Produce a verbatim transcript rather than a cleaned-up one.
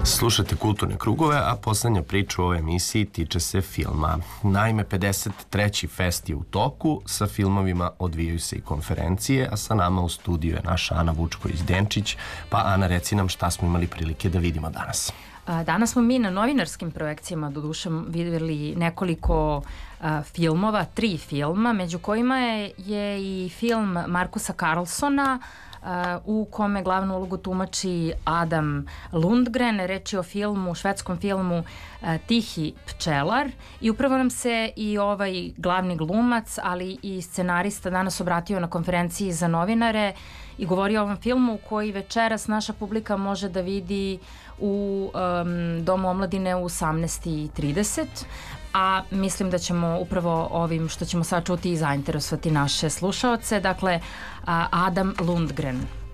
Slušate Kulturne krugove, a poslednja priča u ovoj emisiji tiče se filma. Naime, pedeset treći fest je u toku, sa filmovima odvijaju se i konferencije, a sa nama u studiju je naša Ana Vučković-Denčić. Pa Ana, reci nam šta smo imali prilike da vidimo danas. Danas smo mi na novinarskim projekcijama doduše vidjeli nekoliko a, filmova, tri filma, među kojima je, je i film Markusa Karlsona, a, u kome glavnu ulogu tumači Adam Lundgren. Reč je o filmu, švedskom filmu a, Tihi pčelar, i upravo nam se i ovaj glavni glumac, ali i scenarista danas obratio na konferenciji za novinare i govorio o ovom filmu koji večeras naša publika može da vidi u um, Domu omladine u osamnaest i trideset, a mislim da ćemo upravo ovim što ćemo sad čuti i zainteresovati naše slušaoce. Dakle, Adam Lundgren.